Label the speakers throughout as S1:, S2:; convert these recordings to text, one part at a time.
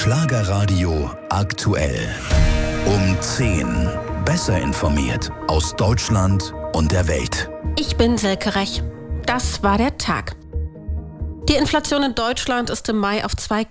S1: Schlagerradio aktuell. Um 10. Besser informiert aus Deutschland und der Welt.
S2: Ich bin Silke Rech. Das war der Tag. Die Inflation in Deutschland ist im Mai auf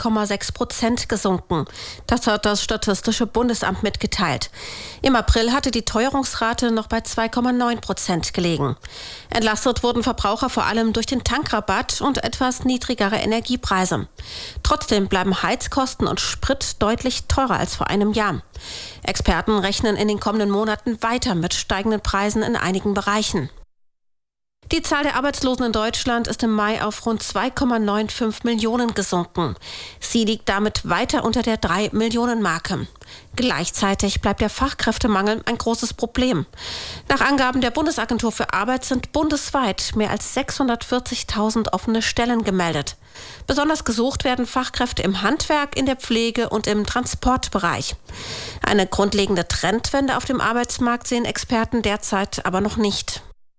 S2: 2,6% gesunken. Das hat das Statistische Bundesamt mitgeteilt. Im April hatte die Teuerungsrate noch bei 2,9% gelegen. Entlastet wurden Verbraucher vor allem durch den Tankrabatt und etwas niedrigere Energiepreise. Trotzdem bleiben Heizkosten und Sprit deutlich teurer als vor einem Jahr. Experten rechnen in den kommenden Monaten weiter mit steigenden Preisen in einigen Bereichen. Die Zahl der Arbeitslosen in Deutschland ist im Mai auf rund 2,95 Millionen gesunken. Sie liegt damit weiter unter der 3-Millionen-Marke. Gleichzeitig bleibt der Fachkräftemangel ein großes Problem. Nach Angaben der Bundesagentur für Arbeit sind bundesweit mehr als 640.000 offene Stellen gemeldet. Besonders gesucht werden Fachkräfte im Handwerk, in der Pflege und im Transportbereich. Eine grundlegende Trendwende auf dem Arbeitsmarkt sehen Experten derzeit aber noch nicht.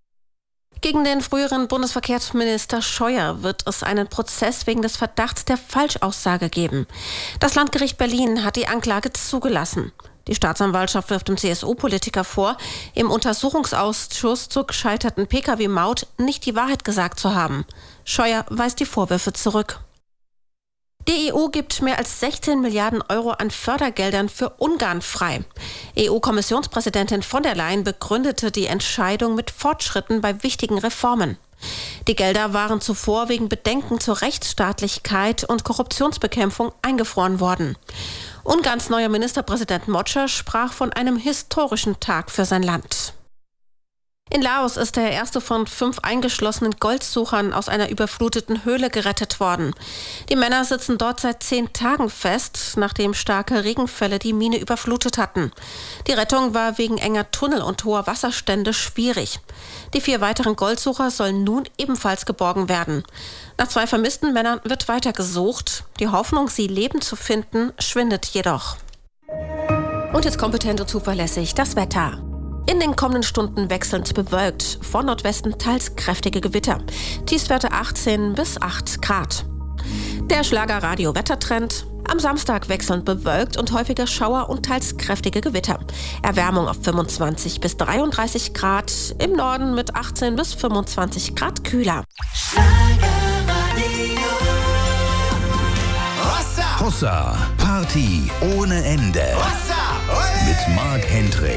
S2: Gegen den früheren Bundesverkehrsminister Scheuer wird es einen Prozess wegen des Verdachts der Falschaussage geben. Das Landgericht Berlin hat die Anklage zugelassen. Die Staatsanwaltschaft wirft dem CSU-Politiker vor, im Untersuchungsausschuss zur gescheiterten Pkw-Maut nicht die Wahrheit gesagt zu haben. Scheuer weist die Vorwürfe zurück. Die EU gibt mehr als 16 Milliarden Euro an Fördergeldern für Ungarn frei. EU-Kommissionspräsidentin von der Leyen begründete die Entscheidung mit Fortschritten bei wichtigen Reformen. Die Gelder waren zuvor wegen Bedenken zur Rechtsstaatlichkeit und Korruptionsbekämpfung eingefroren worden. Ungarns neuer Ministerpräsident Mocsa sprach von einem historischen Tag für sein Land. In Laos ist der erste von 5 eingeschlossenen Goldsuchern aus einer überfluteten Höhle gerettet worden. Die Männer sitzen dort seit 10 Tagen fest, nachdem starke Regenfälle die Mine überflutet hatten. Die Rettung war wegen enger Tunnel und hoher Wasserstände schwierig. Die 4 weiteren Goldsucher sollen nun ebenfalls geborgen werden. Nach 2 vermissten Männern wird weiter gesucht. Die Hoffnung, sie lebend zu finden, schwindet jedoch. Und jetzt kompetent und zuverlässig das Wetter. In den kommenden Stunden wechselnd bewölkt, von Nordwesten teils kräftige Gewitter. Tiefstwerte 18 bis 8 Grad. Der Schlagerradio-Wettertrend. Am Samstag wechselnd bewölkt und häufiger Schauer und teils kräftige Gewitter. Erwärmung auf 25 bis 33 Grad. Im Norden mit 18 bis 25 Grad kühler.
S1: Hossa, Party ohne Ende. Mit Marc Hendricks.